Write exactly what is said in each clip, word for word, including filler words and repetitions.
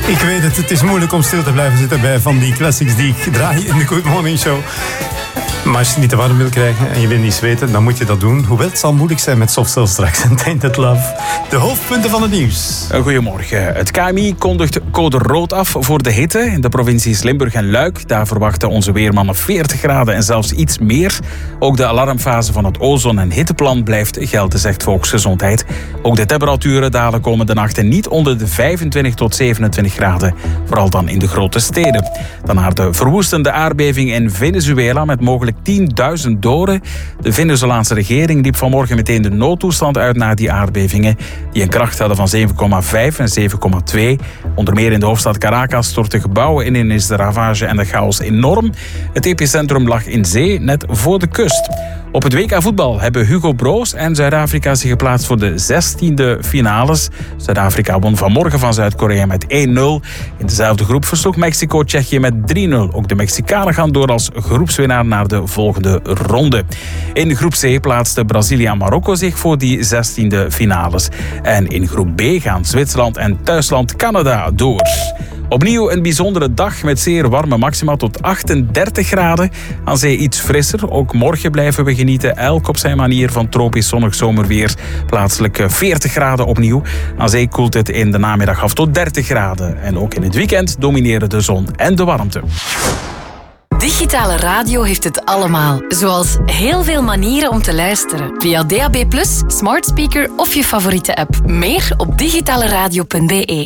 Ik weet het, het is moeilijk om stil te blijven zitten bij van die classics die ik draai in de Good Morning Show. Maar als je het niet te warm wil krijgen en je wil niet zweten, dan moet je dat doen. Hoewel het zal moeilijk zijn met Soft Cell straks en Tainted Love. De hoofdpunten van het nieuws. Goedemorgen. Het K M I kondigt code rood af voor de hitte. In de provincies Limburg en Luik. Daar verwachten onze weermannen veertig graden en zelfs iets meer. Ook de alarmfase van het ozon- en hitteplan blijft gelden, zegt Volksgezondheid. Ook de temperaturen dalen komende nachten niet onder de vijfentwintig tot zevenentwintig graden. Vooral dan in de grote steden. Daarna de verwoestende aardbeving in Venezuela met mogelijk tienduizend doden. De Venezolaanse regering riep vanmorgen meteen de noodtoestand uit na die aardbevingen, die een kracht hadden van zeven komma vijf en zeven komma twee. Onder meer in de hoofdstad Caracas stortten gebouwen in en is de ravage en de chaos enorm. Het epicentrum lag in zee, net voor de kust. Op het W K voetbal hebben Hugo Broos en Zuid-Afrika zich geplaatst voor de zestiende finales. Zuid-Afrika won vanmorgen van Zuid-Korea met één nul. In dezelfde groep versloeg Mexico Tsjechië met drie nul. Ook de Mexicanen gaan door als groepswinnaar naar de volgende ronde. In groep C plaatste Brazilië en Marokko zich voor die zestiende finales. En in groep B gaan Zwitserland en thuisland Canada door. Opnieuw een bijzondere dag met zeer warme maxima tot achtendertig graden. Aan zee iets frisser. Ook morgen blijven we genieten, elk op zijn manier, van tropisch zonnig zomerweer. Plaatselijk veertig graden opnieuw. Aan zee koelt het in de namiddag af tot dertig graden. En ook in het weekend domineren de zon en de warmte. Digitale radio heeft het allemaal. Zoals heel veel manieren om te luisteren. Via D A B plus, smart speaker of je favoriete app. Meer op digitaleradio punt b e.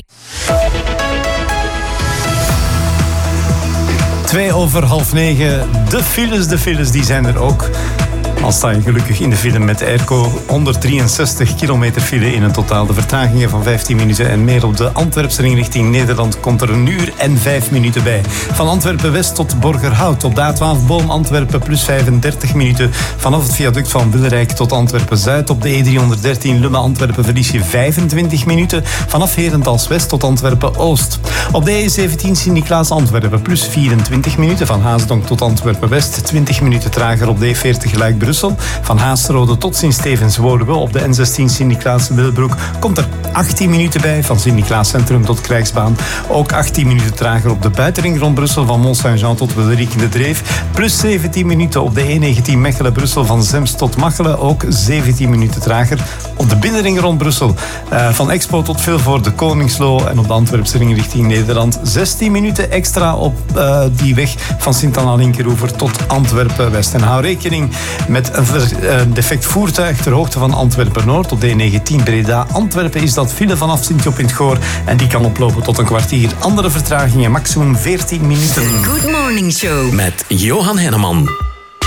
Twee over half negen. De files, de files, die zijn er ook. Al sta je gelukkig in de file met airco. honderddrieënzestig kilometer file in een totaal. De vertragingen van vijftien minuten en meer op de Antwerpse ring richting Nederland komt er een uur en vijf minuten bij. Van Antwerpen-West tot Borgerhout. Op de A twaalf Boom Antwerpen plus vijfendertig minuten. Vanaf het viaduct van Wilrijk tot Antwerpen-Zuid. Op de E driehonderddertien Lumme-Antwerpen verlies je vijfentwintig minuten. Vanaf Herentals-West tot Antwerpen-Oost. Op de E zeventien Sint-Niklaas-Antwerpen plus vierentwintig minuten. Van Haasdonk tot Antwerpen-West. twintig minuten trager op de E veertig Luik Brussel. Van Haastrode tot Sint-Stevens-Woluwe. Op de N zestien Sint-Niklaas-Wilbroek komt er achttien minuten bij. Van Sint-Niklaas Centrum tot Krijgsbaan. Ook achttien minuten trager op de buitenring rond Brussel. Van Mont-Saint-Jean tot Wilderik in de Dreef. Plus zeventien minuten op de E negentien Mechelen-Brussel. Van Zemst tot Machelen. Ook zeventien minuten trager op de binnenring rond Brussel. Uh, van Expo tot Vilvoorde, Koningslo. En op de Antwerpse ring richting Nederland. zestien minuten extra op uh, die weg van Sint-Anna-Linkeroever tot Antwerpen-West. En hou rekening met een defect voertuig ter hoogte van Antwerpen-Noord. Op de E negentien Breda-Antwerpen is dat file vanaf Sint-Job in het Goor. En die kan oplopen tot een kwartier. Andere vertragingen, maximum veertien minuten. Good Morning Show met Johan Henneman.